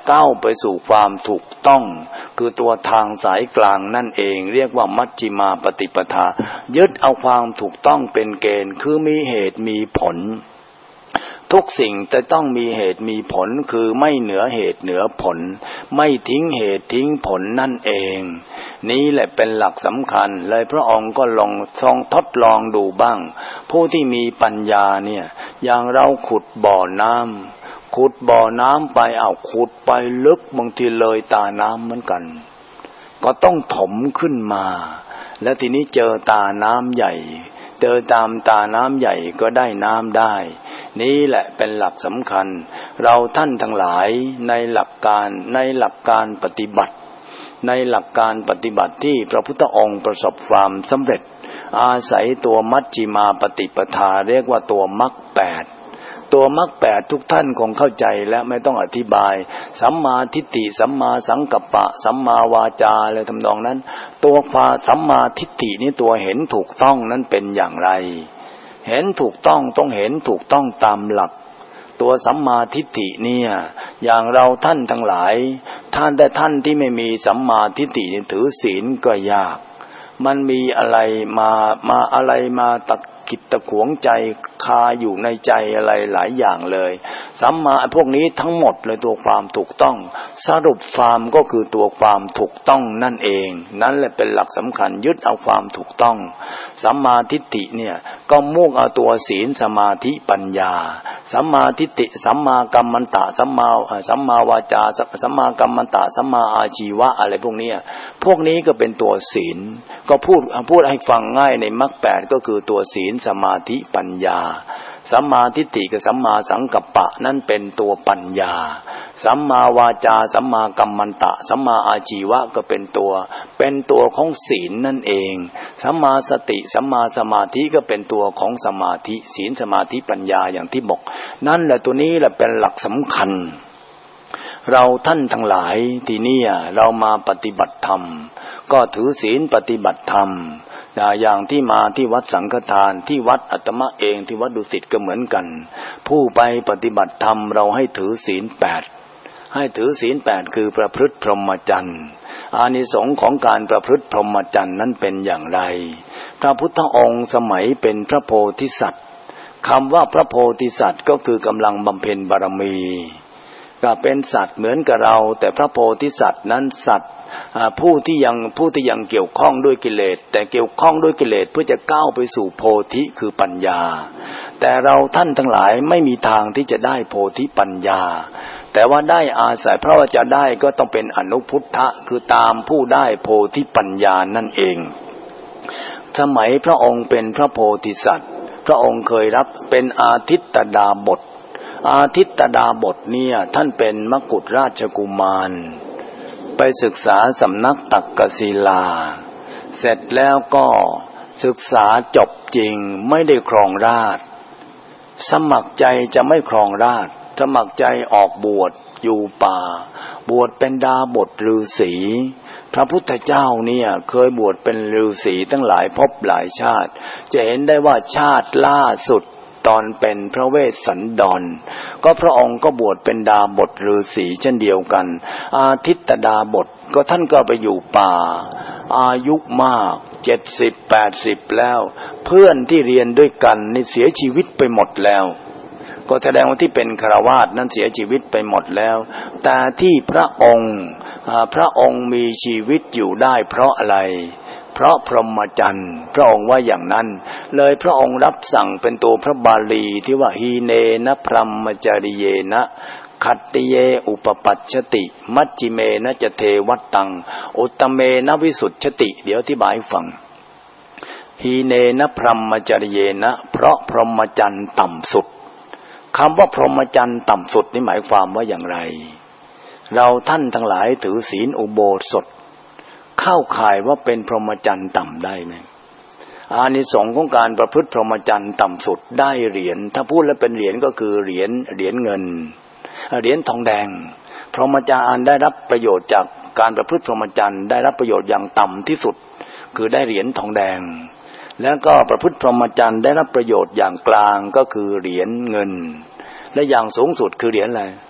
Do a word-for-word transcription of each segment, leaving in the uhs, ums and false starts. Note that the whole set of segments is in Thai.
ก้าวไปสู่ความถูกต้องคือตัวทางสายกลางนั่นเองเรียกว่ามัชฌิมาปฏิปทายึดเอาความถูกต้องเป็นเกณฑ์คือมีเหตุมีผลทุกสิ่งจะต้องมีเหตุมีผลคือไม่เหนือเหตุเหนือผลไม่ทิ้งเหตุทิ้งผลนั่นเองนี้แหละเป็นหลักสำคัญเลยพระองค์ก็ลองทรงทดลองดูบ้างผู้ที่มีปัญญาเนี่ยอย่างเราขุดบ่อน้ำขุดบ่อน้ำไปเอาขุดไปลึกบางทีเลยตาน้ำเหมือนกันก็ต้องถมขึ้นมาแล้วทีนี้เจอตาน้ำใหญ่เดินตามตาน้ำใหญ่ก็ได้น้ำได้นี่แหละเป็นหลักสำคัญเราท่านทั้งหลายในหลักการในหลักการปฏิบัติในหลักการปฏิบัติที่พระพุทธองค์ประสบความสำเร็จอาศัยตัวมัชฌิมาปฏิปทาเรียกว่าตัวมรรคแปดตัวมรรคแปดทุกท่านคงเข้าใจและไม่ต้องอธิบายสัมมาทิฏฐิสัมมาสังกัปปะสัมมาวาจาอะไรทำนองนั้นตัวความสัมมาทิฏฐินี้ตัวเห็นถูกต้องนั้นเป็นอย่างไรเห็นถูกต้องต้องเห็นถูกต้องตามหลักตัวสัมมาทิฏฐิเนี่ยอย่างเราท่านทั้งหลายท่านแต่ท่านที่ไม่มีสัมมาทิฏฐิถือศีลก็ยากมันมีอะไรมามาอะไรมาตะกิดตะขวงใจคาอยู่ในใจอะไรหลายอย่างเลยสัมมาพวกนี้ทั้งหมดเลยตัวความถูกต้องสรุปความก็คือตัวความถูกต้องนั่นเองนั่นแหละเป็นหลักสำคัญยึดเอาความถูกต้องสัมมาทิฏฐิเนี่ยก็มุ่งเอาตัวศีลสมาธิปัญญาสัมมาทิฏฐิสัมมากัมมันตะสัมมาสัมมาวาจาสัมมากัมมันตะสัมมาอาชีวะอะไรพวกนี้พวกนี้ก็เป็นตัวศีลก็พูดพูดให้ฟังง่ายในมรรคแปดก็คือตัวศีลสมาธิปัญญาสัมมาทิฏฐิกับสัมมาสังกัปปะนั่นเป็นตัวปัญญาสัมมาวาจาสัมมากัมมันตะสัมมาอาชีวะก็เป็นตัวเป็นตัวของศีลนั่นเองสัมมาสติสัมมาสมาธิก็เป็นตัวของสมาธิศีลสมาธิปัญญาอย่างที่บอกนั่นแหละตัวนี้แหละเป็นหลักสำคัญเราท่านทั้งหลายที่นี่เรามาปฏิบัติธรรมก็ถือศีลปฏิบัติธรรมอย่างที่มาที่วัดสังฆทานที่วัดอาตมะเองที่วัดดุสิตก็เหมือนกันผู้ไปปฏิบัติธรรมเราให้ถือศีลแปดให้ถือศีลแปดคือประพฤติพรหมจรรย์อานิสงส์ของการประพฤติพรหมจรรย์นั้นเป็นอย่างไรพระพุทธองค์สมัยเป็นพระโพธิสัตว์คำว่าพระโพธิสัตว์ก็คือกำลังบำเพ็ญบารมีก็เป็นสัตว์เหมือนกับเราแต่พระโพธิสัตว์นั้นสัตว์ผู้ที่ยังผู้ที่ยังเกี่ยวข้องด้วยกิเลสแต่เกี่ยวข้องด้วยกิเลสเพื่อจะก้าวไปสู่โพธิคือปัญญาแต่เราท่านทั้งหลายไม่มีทางที่จะได้โพธิปัญญาแต่ว่าได้อาศัยเพราะว่าจะได้ก็ต้องเป็นอนุพุทธะคือตามผู้ได้โพธิปัญญานั่นเองสมัยพระองค์เป็นพระโพธิสัตว์พระองค์เคยรับเป็นอาทิตตดาบทอาทิตตดาบทเนี่ยท่านเป็นมกุฎราชกุมารไปศึกษาสำนักตักกศิลาเสร็จแล้วก็ศึกษาจบจริงไม่ได้ครองราชย์สมัครใจจะไม่ครองราชย์สมัครใจออกบวชอยู่ป่าบวชเป็นดาบทฤาษีพระพุทธเจ้าเนี่ยเคยบวชเป็นฤาษีตั้งหลายภพหลายชาติจะเห็นได้ว่าชาติล่าสุดตอนเป็นพระเวสสันดรก็พระองค์ก็บวชเป็นดาบทฤาษีเช่นเดียวกันอาทิตตดาบทก็ท่านก็ไปอยู่ป่าอายุมากเจ็ดสิบแปดสิบแล้วเพื่อนที่เรียนด้วยกันนี่เสียชีวิตไปหมดแล้วก็แสดงว่าที่เป็นฆราวาสนั้นเสียชีวิตไปหมดแล้วแต่ที่พระองค์พระองค์มีชีวิตอยู่ได้เพราะอะไรเพราะพรหมจรรย์พระองค์ว่าอย่างนั้นเลยพระองค์รับสั่งเป็นตัวพระบาลีที่ว่าฮีเนนะพรหมจริเยนะขัตติเยอุปปัชชติมัชฌิเมนะจะเทวัตตังอุตตเมนะวิสุทธิติเดี๋ยวอธิบายให้ฟังฮีเนนะพรหมจริเยนะเพราะพรหมจรรย์ต่ำสุดคำว่าพรหมจรรย์ต่ำสุดนี่หมายความว่าอย่างไรเราท่านทั้งหลายถือศีลอุโบสถเข้าข่ายว่าเป็นพรหมจรรย์ต่ำได้ไหมอานิสงส์ของการประพฤติพรหมจรรย์ต่ำสุดได้เหรียญถ้าพูดแล้วเป็นเหรียญก็คือเหรียญเหรียญเงินเหรียญทองแดงพรหมจรรย์ได้รับประโยชน์จากการประพฤติพรหมจรรย์ได้รับประโยชน์อย่างต่ำที่สุดคือได้เหรียญทองแดงแล้วก็ประพฤติพรหมจรรย์ได้รับประโยชน์อย่างกลางก็คือเหรียญเงินและอย่างสูงสุดคือเหรียญอะไร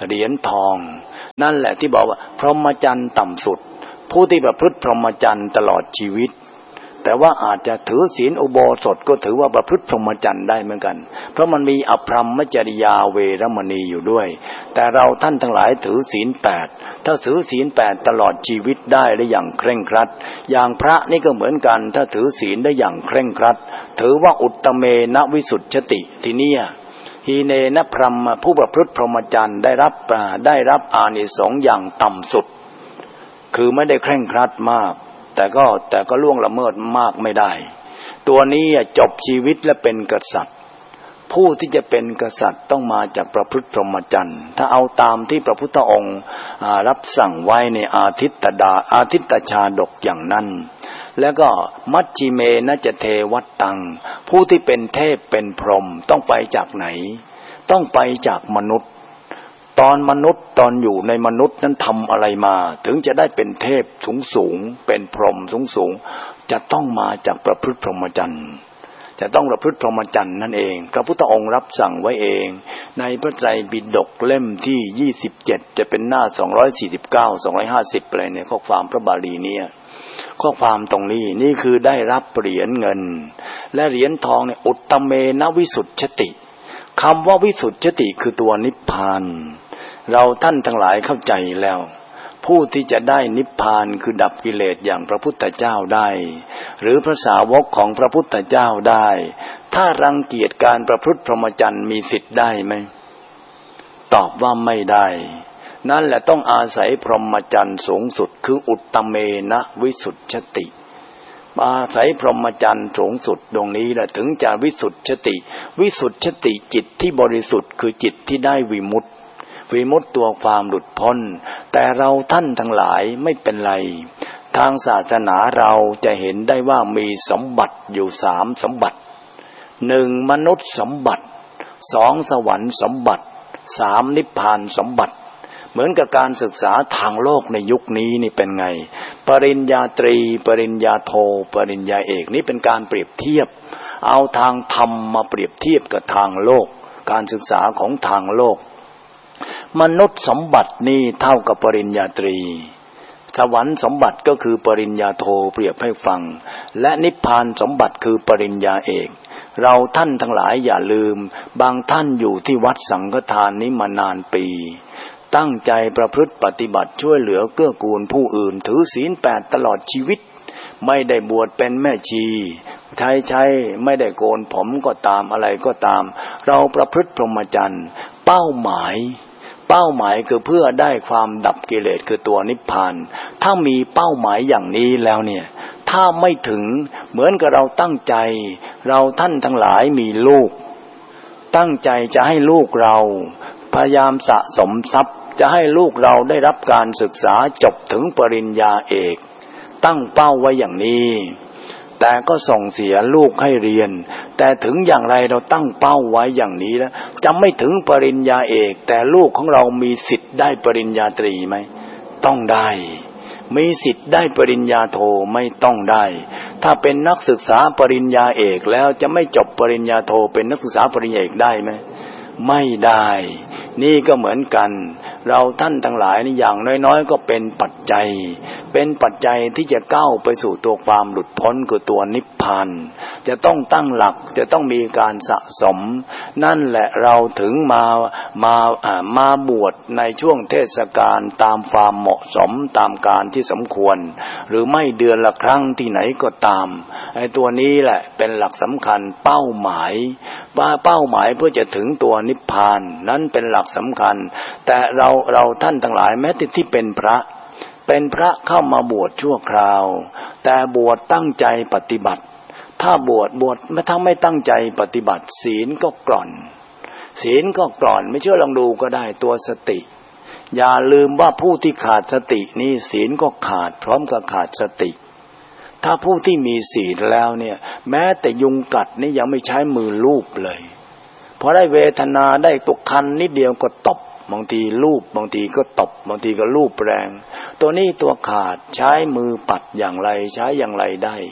เหรียญทองนั่นแหละที่บอกว่าพรหมจรรย์ต่ำสุดผู้ที่ประพฤติพรหมจรรย์ตลอดชีวิตแต่ว่าอาจจะถือศีลอุโบสถก็ถือว่าประพฤติพรหมจรรย์ได้เหมือนกันเพราะมันมีอภรรมจริยาเวรมณีอยู่ด้วยแต่เราท่านทั้งหลายถือศีลแปดถ้าถือศีลแปดตลอดชีวิตได้ได้อย่างเคร่งครัดอย่างพระนี่ก็เหมือนกันถ้าถือศีลได้อย่างเคร่งครัดถือว่าอุตตเมนะวิสุทธิติทีนี้ฮีเนนะพรหมผู้ประพฤติพรหมจรรย์ได้รับได้รับอานิสงส์อย่างต่ำสุดคือไม่ได้เคร่งครัดมากแต่ก็แต่ก็ล่วงละเมิดมากไม่ได้ตัวนี้จบชีวิตและเป็นกษัตริย์ผู้ที่จะเป็นกษัตริย์ต้องมาจากประพฤติพรหมจรรย์ถ้าเอาตามที่พระพุทธองค์รับสั่งไว้ในอาทิตตดาอาทิตตชาดกอย่างนั้นแล้วก็มัชชิเมนะจะเทวัตตังผู้ที่เป็นเทพเป็นพรหมต้องไปจากไหนต้องไปจากมนุษย์ตอนมนุษย์ตอนอยู่ในมนุษย์นั้นทำอะไรมาถึงจะได้เป็นเทพสูงสูงเป็นพรหมสูงสูงจะต้องมาจากประพฤติพรหมจรรย์จะต้องประพฤติพรหมจรรย์นั่นเองพระพุทธองค์รับสั่งไว้เองในพระไตรปิฎกเล่มที่ยี่สิบเจ็ดจะเป็นหน้าสองร้อยสี่สิบเก้า สองร้อยห้าสิบอะไรเนี่ยข้อความพระบาลีเนี่ยข้อความตรงนี้นี่คือได้รับเหรียญเงินและเหรียญทองเนี่ยอุตตเมนะวิสุทธิติคำว่าวิสุทธิติคือตัวนิพพานเราท่านทั้งหลายเข้าใจแล้วผู้ที่จะได้นิพพานคือดับกิเลสอย่างพระพุทธเจ้าได้หรือพระสาวกของพระพุทธเจ้าได้ถ้ารังเกียจการประพฤติพรหมจรรย์มีสิทธิ์ได้ไหมตอบว่าไม่ได้นั่นแหละต้องอาศัยพรหมจรรย์สูงสุดคืออุตตเมนะวิสุทธิติอาศัยพรหมจรรย์สูงสุดตรงนี้แหละถึงจะวิสุทธิติวิสุทธิติจิตที่บริสุทธิ์คือจิตที่ได้วิมุตติวิมุตติตัวความหลุดพ้นแต่เราท่านทั้งหลายไม่เป็นไรทางศาสนาเราจะเห็นได้ว่ามีสมบัติอยู่สามสมบัติหนึ่งมนุษย์สมบัติสองสวรรค์สมบัติสามนิพพานสมบัติเหมือนกับการศึกษาทางโลกในยุคนี้นี่เป็นไงปริญญาตรีปริญญาโทปริญญาเอกนี่เป็นการเปรียบเทียบเอาทางธรรมมาเปรียบเทียบกับทางโลกการศึกษาของทางโลกมนุษย์สมบัตินี่เท่ากับปริญญาตรีสวรรค์สมบัติก็คือปริญญาโทเปรียบให้ฟังและนิพพานสมบัติคือปริญญาเอกเราท่านทั้งหลายอย่าลืมบางท่านอยู่ที่วัดสังฆทานนี้มานานปีตั้งใจประพฤติปฏิบัติช่วยเหลือเกื้อกูลผู้อื่นถือศีลแปดตลอดชีวิตไม่ได้บวชเป็นแม่ชีใช้ใช้ไม่ได้โกนผมก็ตามอะไรก็ตามเราประพฤติพรหมจรรย์เป้าหมายเป้าหมายคือเพื่อได้ความดับกิเลสคือตัวนิพพานถ้ามีเป้าหมายอย่างนี้แล้วเนี่ยถ้าไม่ถึงเหมือนกับเราตั้งใจเราท่านทั้งหลายมีลูกตั้งใจจะให้ลูกเราพยายามสะสมทรัพย์จะให้ลูกเราได้รับการศึกษาจบถึงปริญญาเอกตั้งเป้าไว้อย่างนี้แต่ก็ส่งเสียลูกให้เรียนแต่ถึงอย่างไรเราตั้งเป้าไว้อย่างนี้แล้วจะไม่ถึงปริญญาเอกแต่ลูกของเรามีสิทธิ์ได้ปริญญาตรีไหมต้องได้มีสิทธิ์ได้ปริญญาโทไม่ต้องได้ถ้าเป็นนักศึกษาปริญญาเอกแล้วจะไม่จบปริญญาโทเป็นนักศึกษาปริญญาเอกได้ไหมไม่ได้นี่ก็เหมือนกันเราท่านทั้งหลายนี่อย่างน้อยๆก็เป็นปัจจัยเป็นปัจจัยที่จะก้าวไปสู่ตัวความหลุดพ้นคือตัวนิพพานจะต้องตั้งหลักจะต้องมีการสะสมนั่นแหละเราถึงมามาอ่ามาบวชในช่วงเทศกาลตามความเหมาะสมตามการที่สมควรหรือไม่เดือนละครั้งที่ไหนก็ตามไอ้ตัวนี้แหละเป็นหลักสำคัญเป้าหมายว่าเป้าหมายเพื่อจะถึงตัวนิพพานนั้นเป็นหลักสำคัญแต่เราเราท่านทั้งหลายแม้แต่ที่เป็นพระเป็นพระเข้ามาบวชชั่วคราวแต่บวชตั้งใจปฏิบัติถ้าบวชบวชไม่ทั้งไม่ตั้งใจปฏิบัติศีลก็กร่อนศีลก็กร่อนไม่เชื่อลองดูก็ได้ตัวสติอย่าลืมว่าผู้ที่ขาดสตินี่ศีลก็ขาดพร้อมกับขาดสติถ้าผู้ที่มีศีลแล้วเนี่ยแม้แต่ยุงกัดนี่ยังไม่ใช้มือลูบเลยพอได้เวทนาได้ตุกคันนิดเดียวก็ตบบางทีลูบบางทีก็ตบบางทีก็ลูบแรงตัวนี้ตัวขาดใช้มือปัดอย่างไรใช้อย่างไรได้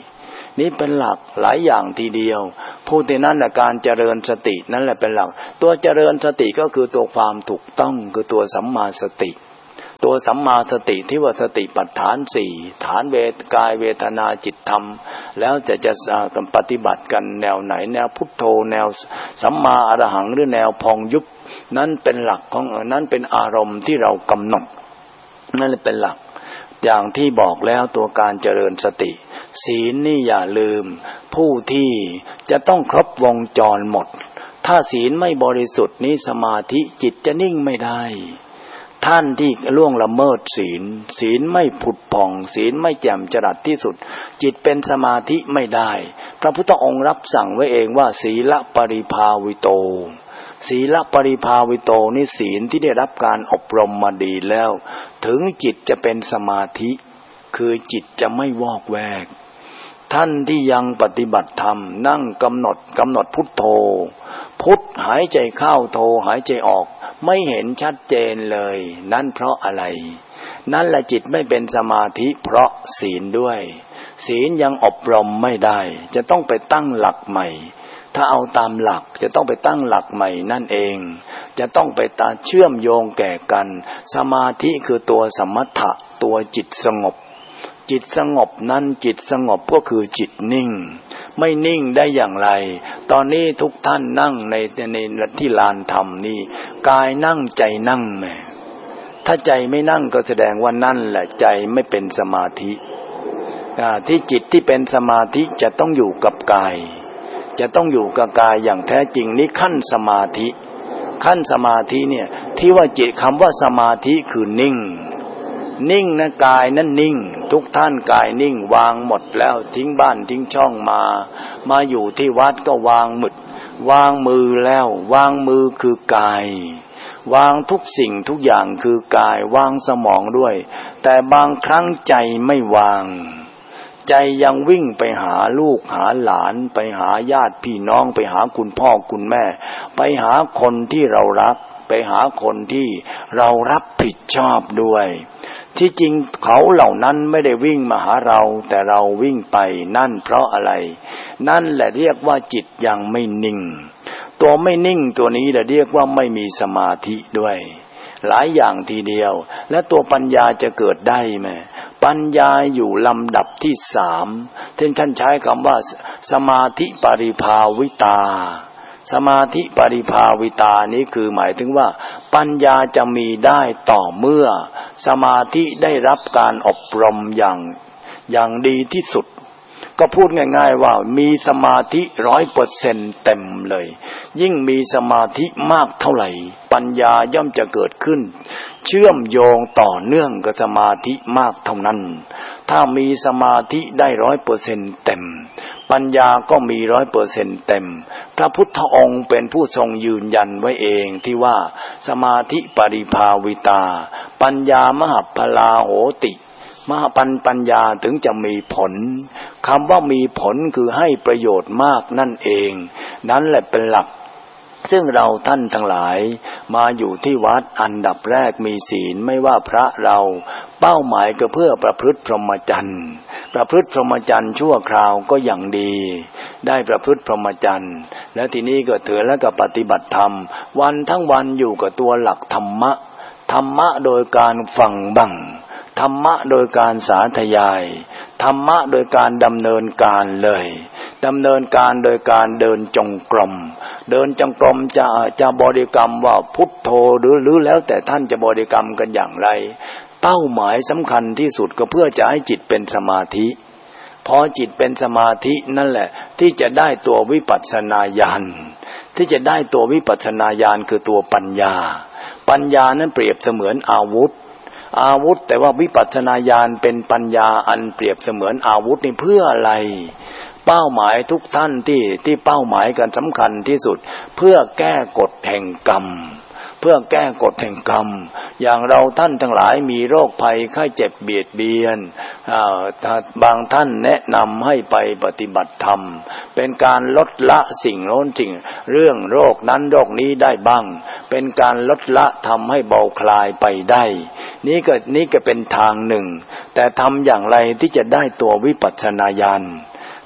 นี่เป็นหลักหลายอย่างทีเดียวพูดในนั้นแหละการเจริญสตินั่นแหละเป็นหลักตัวเจริญสติก็คือตัวความถูกต้องคือตัวสัมมาสติตัวสัมมาสติที่ว่าสติปัฏฐานสี่ฐานเวทกายเวทนาจิตธรรมแล้วจะจะปฏิบัติกันแนวไหนแนวพุทโธแนวสัมมาอรหังหรือแนวพองยุบนั้นเป็นหลักของนั้นเป็นอารมณ์ที่เรากำหนดนั่นเป็นหลักอย่างที่บอกแล้วตัวการเจริญสติศีลนี่อย่าลืมผู้ที่จะต้องครบวงจรหมดถ้าศีลไม่บริสุทธิ์นี้สมาธิจิตจะนิ่งไม่ได้ท่านที่ล่วงละเมิดศีลศีลไม่ผุดผ่องศีลไม่แจ่มจรัสที่สุดจิตเป็นสมาธิไม่ได้พระพุทธองค์รับสั่งไว้เองว่าศีลปริภาวิโตศีลปริภาวิโตนี่ศีลที่ได้รับการอบรมมาดีแล้วถึงจิตจะเป็นสมาธิคือจิตจะไม่วอกแวกท่านที่ยังปฏิบัติธรรมนั่งกำหนดกำหนดพุทโธพุทหายใจเข้าโธหายใจออกไม่เห็นชัดเจนเลยนั่นเพราะอะไรนั่นแหละจิตไม่เป็นสมาธิเพราะศีลด้วยศีลยังอบรมไม่ได้จะต้องไปตั้งหลักใหม่ถ้าเอาตามหลักจะต้องไปตั้งหลักใหม่นั่นเองจะต้องไปตาเชื่อมโยงแก่กันสมาธิคือตัวสมถะตัวจิตสงบจิตสงบนั้นจิตสงบก็คือจิตนิ่งไม่นิ่งได้อย่างไรตอนนี้ทุกท่านนั่งในในที่ลานธรรมนี่กายนั่งใจนั่งแม่ถ้าใจไม่นั่งก็แสดงว่านั่นแหละใจไม่เป็นสมาธิที่จิตที่เป็นสมาธิจะต้องอยู่กับกายจะต้องอยู่กับกายอย่างแท้จริงนี่ขั้นสมาธิขั้นสมาธิเนี่ยที่ว่าจิตคำว่าสมาธิคือนิ่งนิ่งนะกายนั่นนิ่งทุกท่านกายนิ่งวางหมดแล้วทิ้งบ้านทิ้งช่องมามาอยู่ที่วัดก็วางหมดวางมือแล้ววางมือคือกายวางทุกสิ่งทุกอย่างคือกายวางสมองด้วยแต่บางครั้งใจไม่วางใจยังวิ่งไปหาลูกหาหลานไปหาญาติพี่น้องไปหาคุณพ่อคุณแม่ไปหาคนที่เรารักไปหาคนที่เรารับผิดชอบด้วยที่จริงเขาเหล่านั้นไม่ได้วิ่งมาหาเราแต่เราวิ่งไปนั่นเพราะอะไรนั่นแหละเรียกว่าจิตยังไม่นิ่งตัวไม่นิ่งตัวนี้แหละเรียกว่าไม่มีสมาธิด้วยหลายอย่างทีเดียวและตัวปัญญาจะเกิดได้ไหมปัญญาอยู่ลำดับที่สามที่ท่านใช้คำว่าสมาธิปริภาวิตาสมาธิปริภาวิตานี้คือหมายถึงว่าปัญญาจะมีได้ต่อเมื่อสมาธิได้รับการอบรมอย่างอย่างดีที่สุดก็พูดง่ายๆว่ามีสมาธิ ร้อยเปอร์เซ็นต์ เต็มเลยยิ่งมีสมาธิมากเท่าไหร่ปัญญาย่อมจะเกิดขึ้นเชื่อมโยงต่อเนื่องกับสมาธิมากเท่านั้นถ้ามีสมาธิได้ ร้อยเปอร์เซ็นต์ เต็มปัญญาก็มี ร้อยเปอร์เซ็นต์ เต็มพระพุทธองค์เป็นผู้ทรงยืนยันไว้เองที่ว่าสมาธิปริภาวิตาปัญญามหัพพลาโหติมหาปัญปัญญาถึงจะมีผลคำว่ามีผลคือให้ประโยชน์มากนั่นเองนั่นแหละเป็นหลักซึ่งเราท่านทั้งหลายมาอยู่ที่วัดอันดับแรกมีศีลไม่ว่าพระเราเป้าหมายก็เพื่อประพฤติพรหมจรรย์ประพฤติพรหมจรรย์ชั่วคราวก็อย่างดีได้ประพฤติพรหมจรรย์แล้วทีนี้ก็ถือแล้วก็ปฏิบัติธรรมวันทั้งวันอยู่กับตัวหลักธรรมะธรรมะโดยการฟังบ้างธรรมะโดยการสาธยายธรรมะโดยการดำเนินการเลยดำเนินการโดยการเดินจงกรมเดินจงกรมจะจะบริกรรมว่าพุทโธหรือหรือแล้วแต่ท่านจะบริกรรมกันอย่างไรเป้าหมายสำคัญที่สุดก็เพื่อจะให้จิตเป็นสมาธิพอจิตเป็นสมาธินั่นแหละที่จะได้ตัววิปัสสนาญาณที่จะได้ตัววิปัสสนาญาณคือตัวปัญญาปัญญานั้นเปรียบเสมือนอาวุธอาวุธแต่ว่าวิปัสสนาญาณเป็นปัญญาอันเปรียบเสมือนอาวุธนี่เพื่ออะไรเป้าหมายทุกท่านที่ที่เป้าหมายกันสำคัญที่สุดเพื่อแก้กฎแห่งกรรมเพื่อแก้กฎแห่งกรรมอย่างเราท่านทั้งหลายมีโรคภัยไข้เจ็บเบียดเบียนบางท่านแนะนำให้ไปปฏิบัติธรรมเป็นการลดละสิ่งโน้นสิ่งเรื่องโรคนั้นโรคนี้ได้บ้างเป็นการลดละทำให้เบาคลายไปได้นี่ก็นี่ก็เป็นทางหนึ่งแต่ทำอย่างไรที่จะได้ตัววิปัสสนาญาณ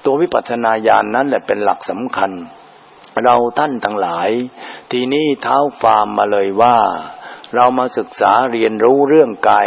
ตัววิปัสสนาญาณ นั้นแหละเป็นหลักสำคัญเราท่านทั้งหลายทีนี้เท้าความมาเลยว่าเรามาศึกษาเรียนรู้เรื่องกาย